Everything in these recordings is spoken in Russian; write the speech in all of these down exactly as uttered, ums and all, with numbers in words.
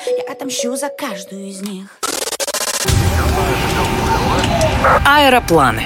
Я отомщу за каждую из них. Аэропланы.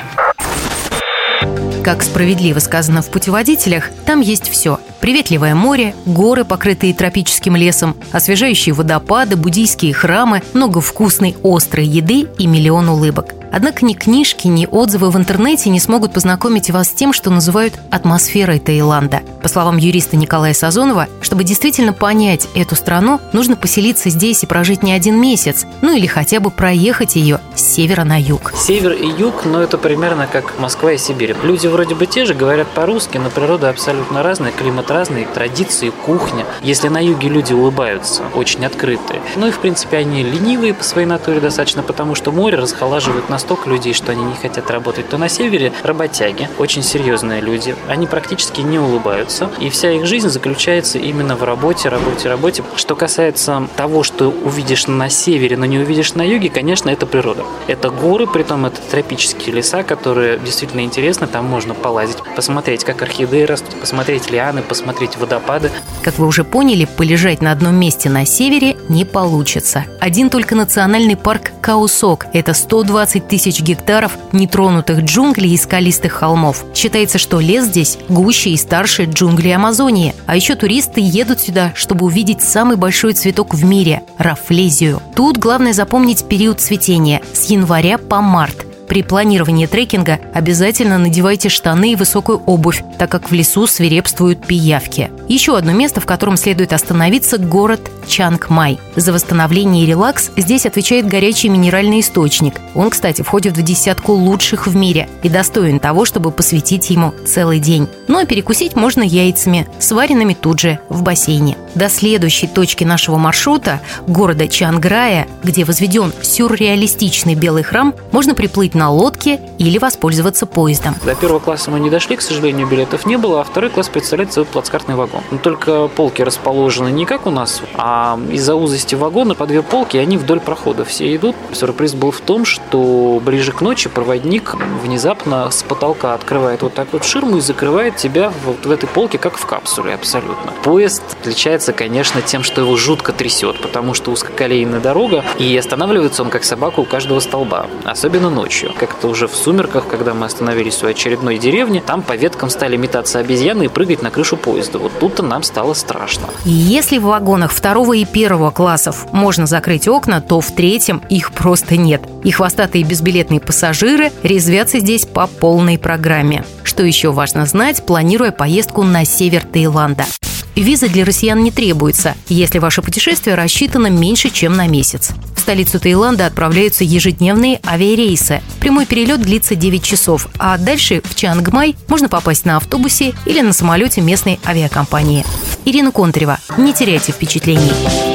Как справедливо сказано в путеводителях, там есть все. Приветливое море, горы, покрытые тропическим лесом, освежающие водопады, буддийские храмы, много вкусной острой еды и миллион улыбок. Однако ни книжки, ни отзывы в интернете не смогут познакомить вас с тем, что называют атмосферой Таиланда. По словам юриста Николая Сазонова, чтобы действительно понять эту страну, нужно поселиться здесь и прожить не один месяц, ну или хотя бы проехать ее с севера на юг. Север и юг, но это примерно как Москва и Сибирь. Люди вроде бы те же, говорят по-русски, но природа абсолютно разная, климат разный, традиции, кухня. Если на юге люди улыбаются, очень открытые, ну и в принципе они ленивые по своей натуре достаточно, потому что море расхолаживает настолько людей, что они не хотят работать, то на севере работяги, очень серьезные люди, они практически не улыбаются, и вся их жизнь заключается именно в работе, работе, работе. Что касается того, что увидишь на севере, но не увидишь на юге, конечно, это природа. Это горы, притом это тропические леса, которые действительно интересны, там можно полазить, посмотреть, как орхидеи растут, посмотреть лианы, посмотреть водопады. Как вы уже поняли, полежать на одном месте на севере не получится. Один только национальный парк Khao Sok – это сто двадцать тысяч гектаров нетронутых джунглей и скалистых холмов. Считается, что лес здесь гуще и старше джунглей Амазонии. А еще туристы едут сюда, чтобы увидеть самый большой цветок в мире – рафлезию. Тут главное запомнить период цветения – с января по март. При планировании трекинга обязательно надевайте штаны и высокую обувь, так как в лесу свирепствуют пиявки. Еще одно место, в котором следует остановиться – город Чангмай. За восстановление и релакс здесь отвечает горячий минеральный источник. Он, кстати, входит в десятку лучших в мире и достоин того, чтобы посвятить ему целый день. Ну а перекусить можно яйцами, сваренными тут же в бассейне. До следующей точки нашего маршрута, города Чанграя, где возведен сюрреалистичный белый храм, можно приплыть на лодке или воспользоваться поездом. До первого класса мы не дошли, к сожалению, билетов не было, а второй класс представляет собой плацкартный вагон. Но только полки расположены не как у нас, а из-за узости вагона по две полки, и они вдоль прохода все идут. Сюрприз был в том, что ближе к ночи проводник внезапно с потолка открывает вот так вот ширму и закрывает тебя вот в этой полке, как в капсуле абсолютно. Поезд отличается, конечно, тем, что его жутко трясет, потому что узкоколейная дорога, и останавливается он как собака у каждого столба, особенно ночью. Как-то уже в сумерках, когда мы остановились у очередной деревни, там по веткам стали метаться обезьяны и прыгать на крышу поезда. Вот тут-то нам стало страшно. И если в вагонах второго и первого классов можно закрыть окна, то в третьем их просто нет. И хвостатые безбилетные пассажиры резвятся здесь по полной программе. Что еще важно знать, планируя поездку на север Таиланда? Виза для россиян не требуется, если ваше путешествие рассчитано меньше, чем на месяц. В столицу Таиланда отправляются ежедневные авиарейсы. Прямой перелет длится девять часов, а дальше в Чангмай можно попасть на автобусе или на самолете местной авиакомпании. Ирина Контрева. Не теряйте впечатлений.